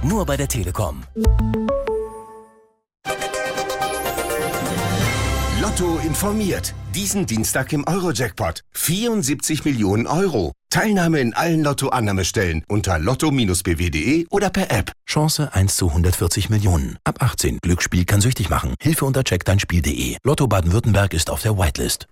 Nur bei der Telekom. Lotto informiert. Diesen Dienstag im Euro-Jackpot. 74 Millionen Euro. Teilnahme in allen Lotto-Annahmestellen unter lotto-bw.de oder per App. Chance 1 zu 140 Millionen. Ab 18. Glücksspiel kann süchtig machen. Hilfe unter checkdeinspiel.de. Lotto Baden-Württemberg ist auf der Whitelist.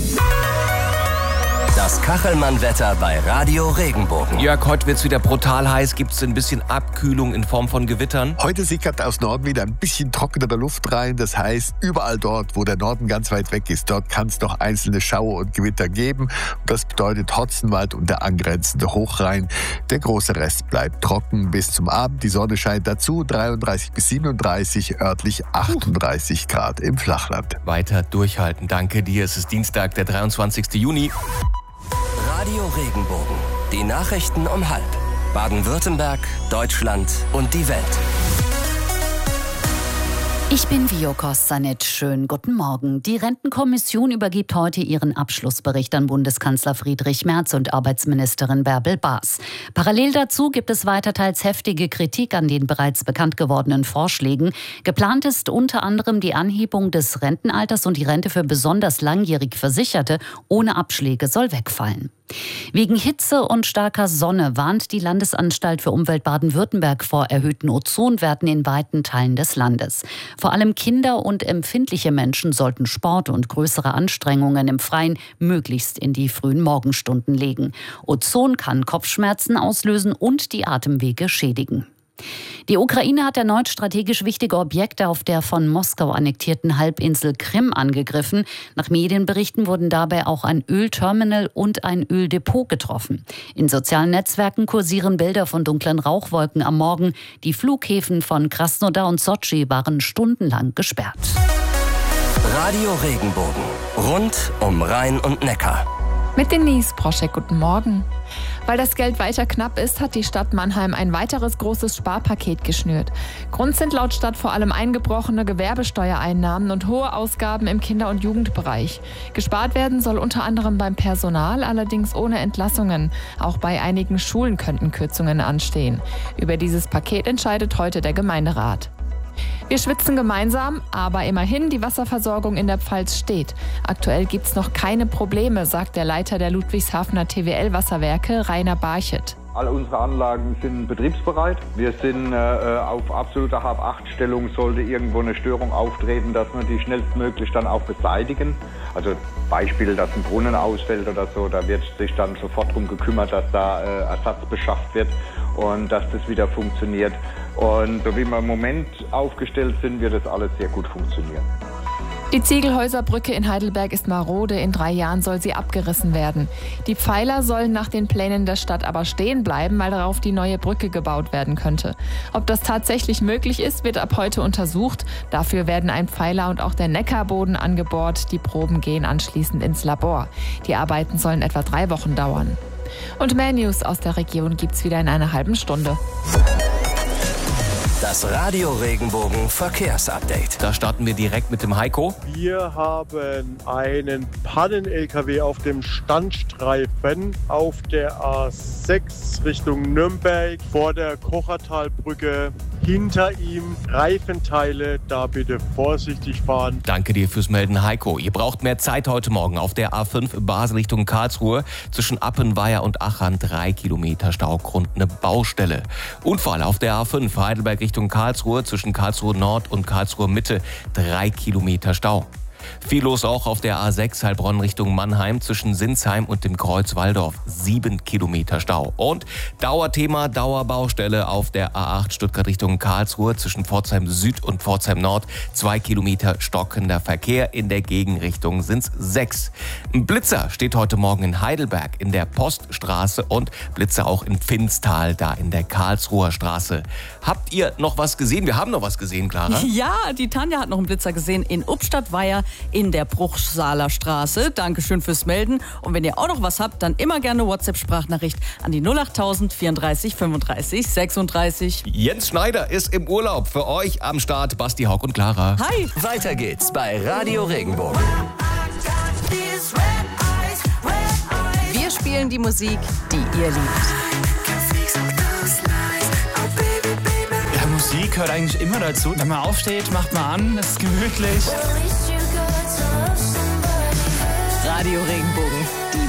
Das Kachelmann-Wetter bei Radio Regenbogen. Jörg, heute wird es wieder brutal heiß. Gibt es ein bisschen Abkühlung in Form von Gewittern? Heute sickert aus Norden wieder ein bisschen trockenere Luft rein. Das heißt, überall dort, wo der Norden ganz weit weg ist, dort kann es noch einzelne Schauer und Gewitter geben. Das bedeutet Hotzenwald und der angrenzende Hochrhein. Der große Rest bleibt trocken bis zum Abend. Die Sonne scheint dazu. 33 bis 37, örtlich 38 Grad im Flachland. Weiter durchhalten. Danke dir. Es ist Dienstag, der 23. Juni. Radio Regenbogen. Die Nachrichten um 12:30. Baden-Württemberg, Deutschland und die Welt. Ich bin Vio Kostanic. Schönen guten Morgen. Die Rentenkommission übergibt heute ihren Abschlussbericht an Bundeskanzler Friedrich Merz und Arbeitsministerin Bärbel Baas. Parallel dazu gibt es weiter teils heftige Kritik an den bereits bekannt gewordenen Vorschlägen. Geplant ist unter anderem die Anhebung des Rentenalters und die Rente für besonders langjährig Versicherte ohne Abschläge soll wegfallen. Wegen Hitze und starker Sonne warnt die Landesanstalt für Umwelt Baden-Württemberg vor erhöhten Ozonwerten in weiten Teilen des Landes. Vor allem Kinder und empfindliche Menschen sollten Sport und größere Anstrengungen im Freien möglichst in die frühen Morgenstunden legen. Ozon kann Kopfschmerzen auslösen und die Atemwege schädigen. Die Ukraine hat erneut strategisch wichtige Objekte auf der von Moskau annektierten Halbinsel Krim angegriffen. Nach Medienberichten wurden dabei auch ein Ölterminal und ein Öldepot getroffen. In sozialen Netzwerken kursieren Bilder von dunklen Rauchwolken am Morgen. Die Flughäfen von Krasnodar und Sotschi waren stundenlang gesperrt. Radio Regenbogen. Rund um Rhein und Neckar. Mit Denise Proschek, guten Morgen. Weil das Geld weiter knapp ist, hat die Stadt Mannheim ein weiteres großes Sparpaket geschnürt. Grund sind laut Stadt vor allem eingebrochene Gewerbesteuereinnahmen und hohe Ausgaben im Kinder- und Jugendbereich. Gespart werden soll unter anderem beim Personal, allerdings ohne Entlassungen. Auch bei einigen Schulen könnten Kürzungen anstehen. Über dieses Paket entscheidet heute der Gemeinderat. Wir schwitzen gemeinsam, aber immerhin die Wasserversorgung in der Pfalz steht. Aktuell gibt's noch keine Probleme, sagt der Leiter der Ludwigshafener TWL-Wasserwerke, Rainer Barchet. All unsere Anlagen sind betriebsbereit. Wir sind auf absoluter Hab-Acht-Stellung, sollte irgendwo eine Störung auftreten, dass wir die schnellstmöglich dann auch beseitigen. Also Beispiel, dass ein Brunnen ausfällt oder so, da wird sich dann sofort darum gekümmert, dass da Ersatz beschafft wird und dass das wieder funktioniert. Und so wie wir im Moment aufgestellt sind, wird das alles sehr gut funktionieren. Die Ziegelhäuserbrücke in Heidelberg ist marode, in 3 Jahren soll sie abgerissen werden. Die Pfeiler sollen nach den Plänen der Stadt aber stehen bleiben, weil darauf die neue Brücke gebaut werden könnte. Ob das tatsächlich möglich ist, wird ab heute untersucht. Dafür werden ein Pfeiler und auch der Neckarboden angebohrt. Die Proben gehen anschließend ins Labor. Die Arbeiten sollen etwa 3 Wochen dauern. Und mehr News aus der Region gibt's wieder in einer halben Stunde. Das Radio Regenbogen Verkehrsupdate. Da starten wir direkt mit dem Heiko. Wir haben einen Pannen-LKW auf dem Standstreifen auf der A6 Richtung Nürnberg vor der Kochertalbrücke. Hinter ihm Reifenteile, da bitte vorsichtig fahren. Danke dir fürs Melden, Heiko. Ihr braucht mehr Zeit heute Morgen auf der A5 Basel Richtung Karlsruhe. Zwischen Appenweier und Achern 3 Kilometer Staugrund, eine Baustelle. Unfall auf der A5 Heidelberg Richtung Karlsruhe. Zwischen Karlsruhe Nord und Karlsruhe Mitte 3 Kilometer Stau. Viel los auch auf der A6 Heilbronn Richtung Mannheim zwischen Sinsheim und dem Kreuz Walldorf. 7 Kilometer Stau. Und Dauerthema, Dauerbaustelle auf der A8 Stuttgart Richtung Karlsruhe zwischen Pforzheim Süd und Pforzheim Nord. 2 Kilometer stockender Verkehr. In der Gegenrichtung sind's 6. Ein Blitzer steht heute Morgen in Heidelberg in der Poststraße und Blitzer auch in Pfinztal, da in der Karlsruher Straße. Habt ihr noch was gesehen? Wir haben noch was gesehen, Clara. Ja, die Tanja hat noch einen Blitzer gesehen in Ubstadt-Weiher in der Bruchsaler Straße. Dankeschön fürs Melden. Und wenn ihr auch noch was habt, dann immer gerne WhatsApp-Sprachnachricht an die 08000 34 35 36. Jens Schneider ist im Urlaub. Für euch am Start Basti, Haug und Clara. Hi! Weiter geht's bei Radio Regenbogen. Wir spielen die Musik, die ihr liebt. Musik gehört eigentlich immer dazu. Wenn man aufsteht, macht man an, es ist gemütlich. Radio Regenbogen, die